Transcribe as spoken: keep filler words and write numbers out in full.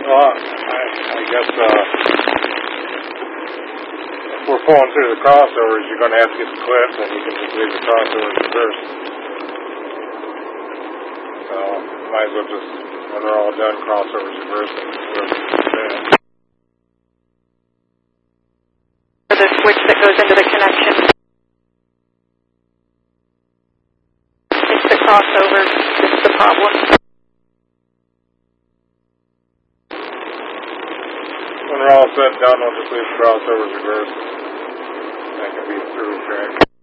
Well, I, I guess uh, if we're pulling through the crossovers, you're going to have to get the clips, and you can just leave the crossovers reversed. So, might as well just, when they're all done, crossovers reversed and reverse. The switch that goes into the connection. It's the crossover that's the problem. When we're all set and done, we'll just leave the crossovers reversed. That can be through track.